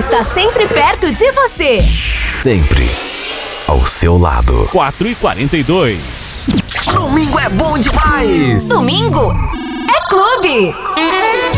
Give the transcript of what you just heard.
está sempre perto de você. Sempre ao seu lado. 4h42. Domingo é bom demais! Domingo é clube.